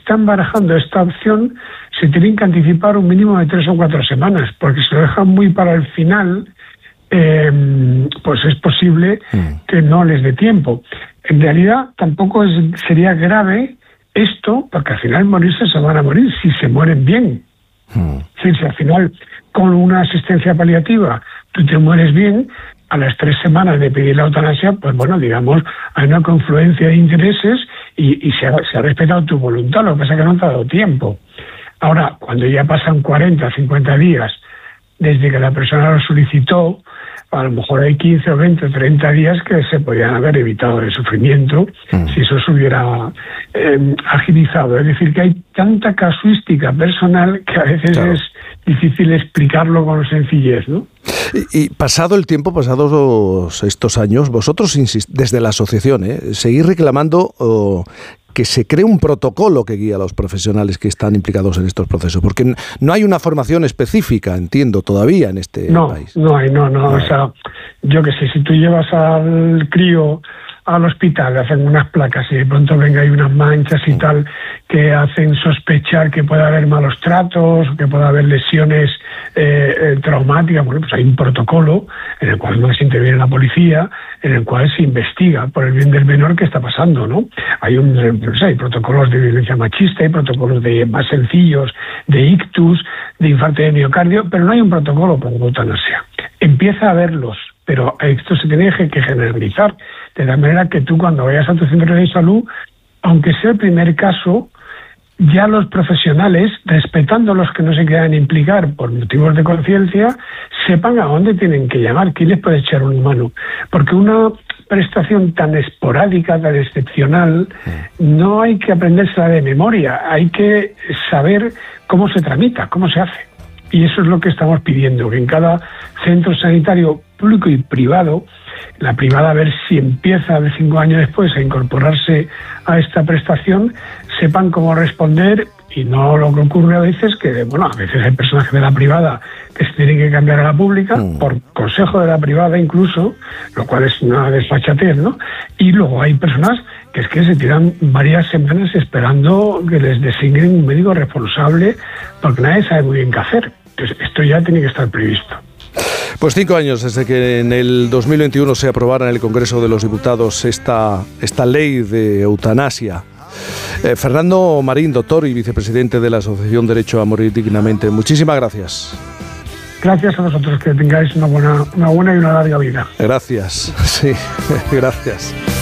están barajando esta opción, se tienen que anticipar un mínimo de 3 o 4 semanas, porque si lo dejan muy para el final, pues es posible que no les dé tiempo. En realidad tampoco sería grave esto, porque al final morirse se van a morir si se mueren bien. Es decir, si al final con una asistencia paliativa tú te mueres bien, a las 3 semanas de pedir la eutanasia, pues bueno, digamos, hay una confluencia de intereses y se ha respetado tu voluntad, lo que pasa es que no te ha dado tiempo. Ahora, cuando ya pasan 40, 50 días desde que la persona lo solicitó, a lo mejor hay 15 o 20 o 30 días que se podían haber evitado el sufrimiento si eso se hubiera agilizado. Es decir, que hay tanta casuística personal que a veces es difícil explicarlo con sencillez, ¿no? Y pasado el tiempo, pasados estos años, vosotros desde la asociación, seguís reclamando que se cree un protocolo que guíe a los profesionales que están implicados en estos procesos, porque no hay una formación específica, entiendo, todavía en este país. No hay. O sea, yo que sé, si tú llevas al crío al hospital, le hacen unas placas y de pronto venga hay unas manchas y tal que hacen sospechar que puede haber malos tratos, que puede haber lesiones traumáticas, bueno, pues hay un protocolo en el cual no se interviene la policía, en el cual se investiga por el bien del menor qué está pasando, ¿no? Hay protocolos de violencia machista, hay protocolos más sencillos de ictus, de infarto de miocardio, pero no hay un protocolo para la eutanasia. Empieza a haberlos, pero esto se tiene que generalizar, de la manera que tú cuando vayas a tu centro de salud, aunque sea el primer caso, ya los profesionales, respetando los que no se quieran implicar por motivos de conciencia, sepan a dónde tienen que llamar, quién les puede echar una mano. Porque una prestación tan esporádica, tan excepcional, no hay que aprendérsela de memoria, hay que saber cómo se tramita, cómo se hace. Y eso es lo que estamos pidiendo, que en cada centro sanitario público y privado, la privada a ver si empieza de 5 años después a incorporarse a esta prestación, sepan cómo responder y no lo que ocurre a veces, que bueno, a veces hay personas de la privada que se tienen que cambiar a la pública, por consejo de la privada incluso, lo cual es una desfachatez, ¿no? Y luego hay personas que es que se tiran varias semanas esperando que les designen un médico responsable porque nadie sabe muy bien qué hacer. Entonces, esto ya tiene que estar previsto. Pues 5 años desde que en el 2021 se aprobara en el Congreso de los Diputados esta ley de eutanasia. Fernando Marín, doctor y vicepresidente de la Asociación Derecho a Morir Dignamente, muchísimas gracias. Gracias a vosotros, que tengáis una buena y una larga vida. Gracias, sí, gracias.